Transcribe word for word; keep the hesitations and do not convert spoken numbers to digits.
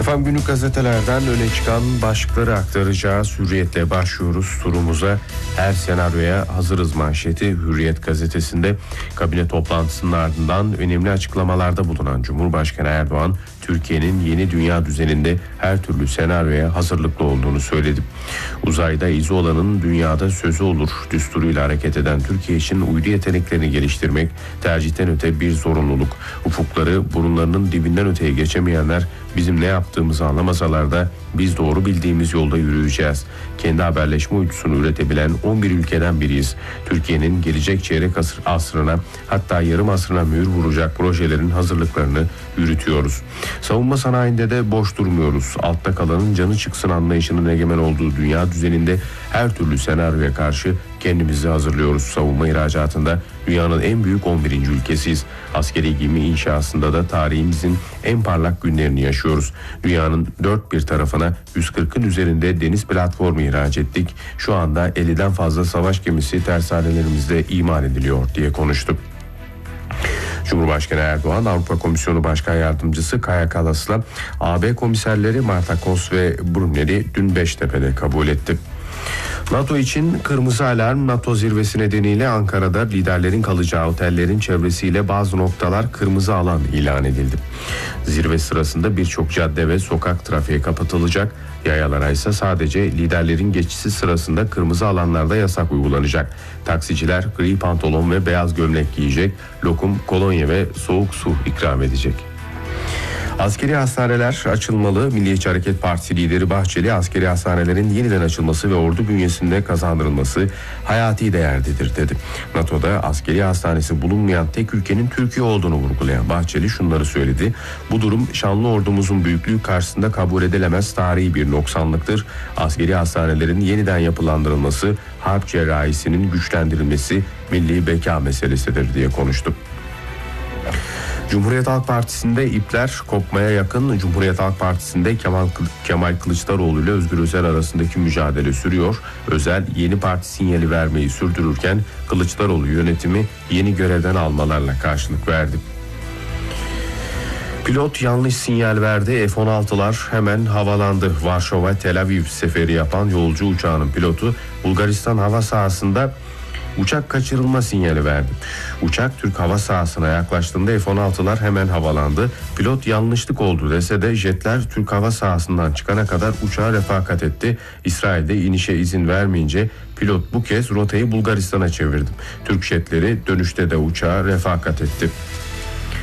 Efendim günlük gazetelerden öne çıkan başlıkları aktaracağız. Hürriyetle başlıyoruz turumuza. Her senaryoya hazırız manşeti Hürriyet gazetesinde. Kabine toplantısının ardından önemli açıklamalarda bulunan Cumhurbaşkanı Erdoğan, Türkiye'nin yeni dünya düzeninde her türlü senaryoya hazırlıklı olduğunu söyledi. Uzayda izi olanın dünyada sözü olur düsturuyla hareket eden Türkiye için uydu yeteneklerini geliştirmek tercihten öte bir zorunluluk. Ufukları burunlarının dibinden öteye geçemeyenler bizim ne yaptığımızı anlamasalar da biz doğru bildiğimiz yolda yürüyeceğiz. Kendi haberleşme uydusunu üretebilen on bir ülkeden biriyiz. Türkiye'nin gelecek çeyrek asır, asrına hatta yarım asrına mühür vuracak projelerin hazırlıklarını yürütüyoruz. Savunma sanayinde de boş durmuyoruz. Altta kalanın canı çıksın anlayışının egemen olduğu dünya düzeninde her türlü senaryoya karşı kendimizi hazırlıyoruz. Savunma ihracatında dünyanın en büyük on birinci ülkesiyiz. Askeri gemi inşasında da tarihimizin en parlak günlerini yaşıyoruz. Dünyanın dört bir tarafına yüz kırkın üzerinde deniz platformu ihraç ettik. Şu anda elliden fazla savaş gemisi tersanelerimizde imal ediliyor diye konuştu. Cumhurbaşkanı Erdoğan, Avrupa Komisyonu Başkan Yardımcısı Kaja Kallas'la A B komiserleri Martakos ve Brunner'i dün Beştepe'de kabul etti. NATO için kırmızı alarm. NATO zirvesi nedeniyle Ankara'da liderlerin kalacağı otellerin çevresiyle bazı noktalar kırmızı alan ilan edildi. Zirve sırasında birçok cadde ve sokak trafiğe kapatılacak. Yayalara ise sadece liderlerin geçişi sırasında kırmızı alanlarda yasak uygulanacak. Taksiciler gri pantolon ve beyaz gömlek giyecek, lokum, kolonya ve soğuk su ikram edecek. Askeri hastaneler açılmalı. Milliyetçi Hareket Partisi lideri Bahçeli, askeri hastanelerin yeniden açılması ve ordu bünyesinde kazandırılması hayati değerdedir dedi. NATO'da askeri hastanesi bulunmayan tek ülkenin Türkiye olduğunu vurgulayan Bahçeli şunları söyledi. Bu durum şanlı ordumuzun büyüklüğü karşısında kabul edilemez tarihi bir noksanlıktır. Askeri hastanelerin yeniden yapılandırılması, harp cerrahisinin güçlendirilmesi milli beka meselesidir diye konuştu. Cumhuriyet Halk Partisi'nde ipler kopmaya yakın. Cumhuriyet Halk Partisi'nde Kemal, Kemal Kılıçdaroğlu ile Özgür Özel arasındaki mücadele sürüyor. Özel yeni parti sinyali vermeyi sürdürürken Kılıçdaroğlu yönetimi yeni görevden almalarla karşılık verdi. Pilot yanlış sinyal verdi. F on altılar hemen havalandı. Varşova Tel Aviv seferi yapan yolcu uçağının pilotu Bulgaristan hava sahasında uçak kaçırılma sinyali verdi. Uçak Türk hava sahasına yaklaştığında F on altılar hemen havalandı. Pilot yanlışlık oldu dese de jetler Türk hava sahasından çıkana kadar uçağa refakat etti. İsrail'de inişe izin vermeyince pilot bu kez rotayı Bulgaristan'a çevirdi. Türk jetleri dönüşte de uçağa refakat etti.